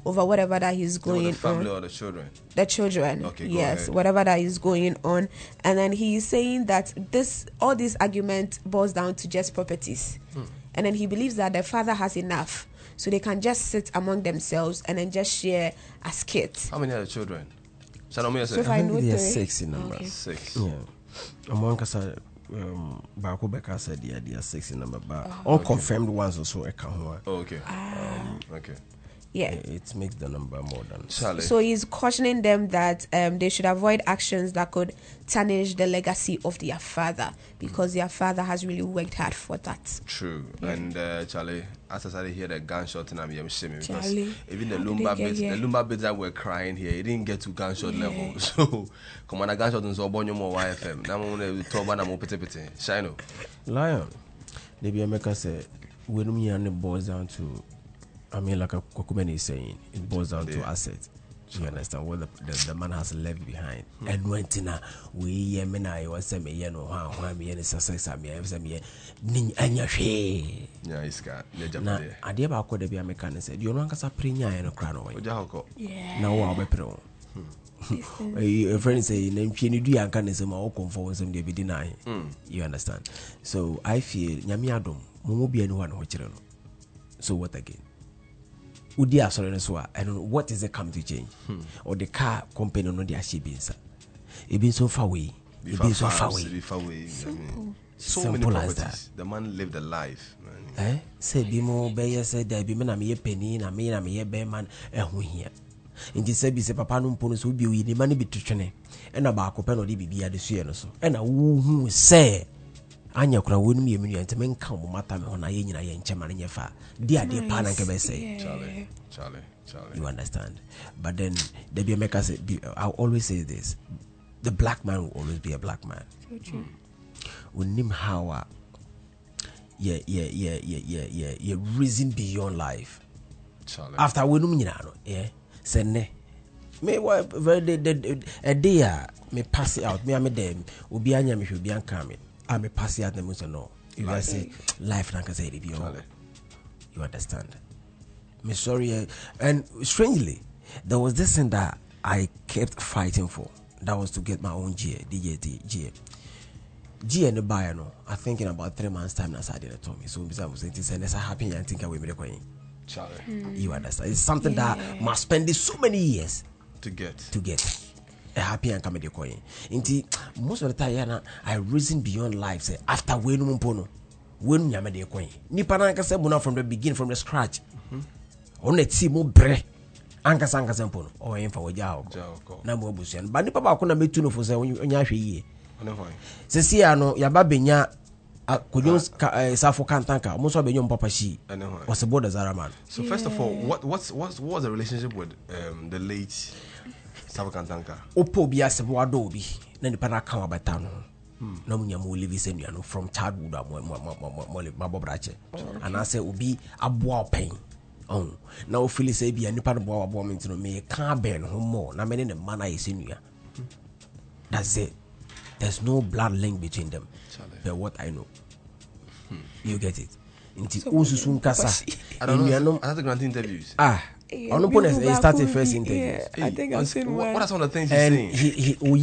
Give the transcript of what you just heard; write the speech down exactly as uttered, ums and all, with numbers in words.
over whatever that he's going the family on. Or the children? The children. Okay, go yes, ahead. whatever that is going on. And then he's saying that this all this argument boils down to just properties. Hmm. And then he believes that the father has enough. So they can just sit among themselves and then just share as kids. How many are the children? So I, so I think there are three. six in number. Okay. Six. Yeah. Among us, um, Baku Becca said yeah, there are six in number, but oh, unconfirmed okay. ones also. Oh, okay. Ah. Um, okay. Yeah, it makes the number more than Charlie. So he's cautioning them that um, they should avoid actions that could tarnish the legacy of their father, because mm. their father has really worked hard for that. True. Yeah. And uh, Charlie, as I started hear the gunshot, and I'm shaming because Charlie, even the Lumba bits, the Lumba bits that were crying here, it didn't get to gunshot yeah. level. So, come on, a gunshot in Zobonyo more Y F M. Now I'm going to talk about pete pete. Shino. Lion. The Biameka said, when we are boils down to. I mean, like a Kokubeni is saying, it boils down yeah. to assets. You sure. understand what the, the, the man has left behind. Hmm. And when Tina, we yemina, was a me, no, how me and success, I mean, I mean, Ninya she. Yeah, it's got now. I dear about what the Biamecan said, you know, a premium and a crown away. Yeah. Now, I'll be pro. A friend say, name Chini do Yankanism or conformism, they be denied. You understand? So I feel Yamiadum, Momo be anyone who children. So what again? Udia sorry so I don't know what is it come to change hmm. or the car company no they actually been sir it been so far away it been so far away far away simple so simple many as that the man lived a life man. eh say be more be say there be me na me penny na me na me be man ehun hia nti say bi say papa no mpo no so bi wi ni man bi twetwene e na ba akopɛ no de bibia de so ye no so e na wo hu say anya kura wonu mi yeminu ente men kan mo mata me hona ye nyina ye nchema ne nyefa dia de pa na nke be say Charlie Charlie Charlie you understand but then the be make us I always say this the black man will always be a black man so true unim how yeah yeah yeah yeah yeah yeah yeah reason beyond life Charlie after wonu nyina no yeah say ne me what very a day me pass it out me am dem obi anya me hwe obi anka me I'm a pass out the most no. You guys say life like I say it you understand. Me sorry and strangely there was this thing that I kept fighting for. That was to get my own G D J G. G and the buyer no. I think in about three months time that's I did it to me. So I was saying this and that's happy and think I will be the coin. Charlie. Mm. You understand. It's something yeah. that must spend this so many years to get to get. A happy and comedy coin. Inti most of the time I reason beyond life. Say after when mumpono, when yamade coin. Nipa na nkasa muna from the beginning from the scratch. On the team mo bre. Anka sanka sempono. O yemfa wajao. Na mo busuan. Ba nipa ba ko na metu no fo say onya hwe yie. Se si ano yaba benya akonyo safo kantanka. Mo so benyo papa shi. Was the border Zaraman. So first of all, what what's what was the relationship with um, the late Sabakantanka? Opo bi asebo ado obi na nipa na kan abata no na munya mo live senu no from childhood mo mo mo mo mabobrache and I say obi aboa open on na o feel say bi nipa no boa aboa me ntino me kan ben ho mo na me ne ne man aye senu ya that's it there's no blood link between them but what I know hmm. you get it inti osusu nkasa I don't know I had to grant interviews ah I don't know. He started first interview. Yeah, I think I've seen what, one. What are some of the things he's saying? He, he,